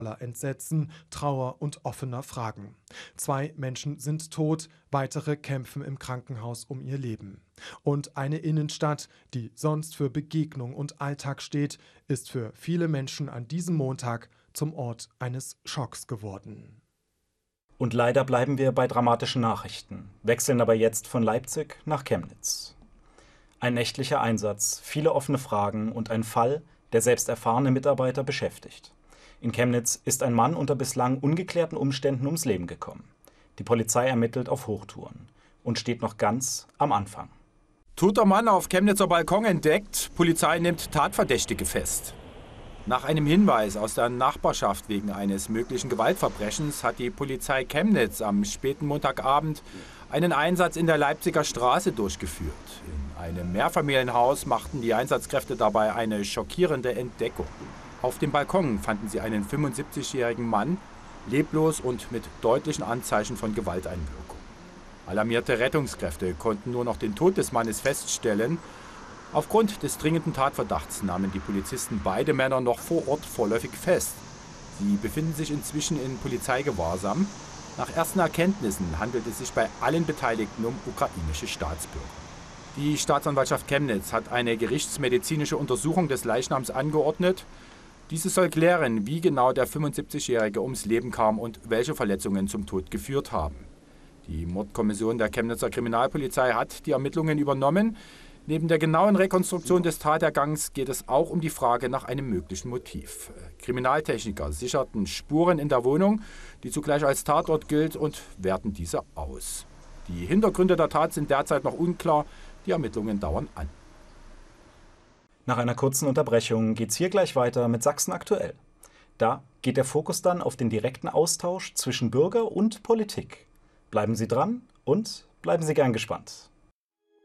voller Entsetzen, Trauer und offener Fragen. 2 Menschen sind tot, weitere kämpfen im Krankenhaus um ihr Leben. Und eine Innenstadt, die sonst für Begegnung und Alltag steht, ist für viele Menschen an diesem Montag zum Ort eines Schocks geworden. Und leider bleiben wir bei dramatischen Nachrichten, wechseln aber jetzt von Leipzig nach Chemnitz. Ein nächtlicher Einsatz, viele offene Fragen und ein Fall, der selbst erfahrene Mitarbeiter beschäftigt. In Chemnitz ist ein Mann unter bislang ungeklärten Umständen ums Leben gekommen. Die Polizei ermittelt auf Hochtouren und steht noch ganz am Anfang. Toter Mann auf Chemnitzer Balkon entdeckt. Polizei nimmt Tatverdächtige fest. Nach einem Hinweis aus der Nachbarschaft wegen eines möglichen Gewaltverbrechens hat die Polizei Chemnitz am späten Montagabend einen Einsatz in der Leipziger Straße durchgeführt. In einem Mehrfamilienhaus machten die Einsatzkräfte dabei eine schockierende Entdeckung. Auf dem Balkon fanden sie einen 75-jährigen Mann, leblos und mit deutlichen Anzeichen von Gewalteinwirkung. Alarmierte Rettungskräfte konnten nur noch den Tod des Mannes feststellen. Aufgrund des dringenden Tatverdachts nahmen die Polizisten beide Männer noch vor Ort vorläufig fest. Sie befinden sich inzwischen in Polizeigewahrsam. Nach ersten Erkenntnissen handelt es sich bei allen Beteiligten um ukrainische Staatsbürger. Die Staatsanwaltschaft Chemnitz hat eine gerichtsmedizinische Untersuchung des Leichnams angeordnet. Diese soll klären, wie genau der 75-Jährige ums Leben kam und welche Verletzungen zum Tod geführt haben. Die Mordkommission der Chemnitzer Kriminalpolizei hat die Ermittlungen übernommen. Neben der genauen Rekonstruktion des Tatergangs geht es auch um die Frage nach einem möglichen Motiv. Kriminaltechniker sicherten Spuren in der Wohnung, die zugleich als Tatort gilt, und werten diese aus. Die Hintergründe der Tat sind derzeit noch unklar. Die Ermittlungen dauern an. Nach einer kurzen Unterbrechung geht's hier gleich weiter mit Sachsen aktuell. Da geht der Fokus dann auf den direkten Austausch zwischen Bürger und Politik. Bleiben Sie dran und bleiben Sie gern gespannt.